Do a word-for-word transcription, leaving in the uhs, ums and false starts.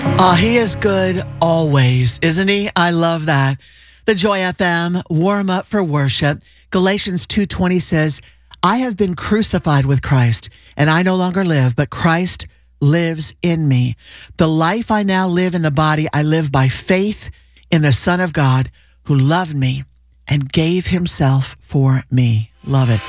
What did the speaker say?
Oh, he is good always, isn't he? I love that. The Joy F M, warm up for worship. Galatians two twenty says, I have been crucified with Christ, and I no longer live, but Christ lives in me. The life I now live in the body, I live by faith in the Son of God who loved me and gave himself for me. Love it.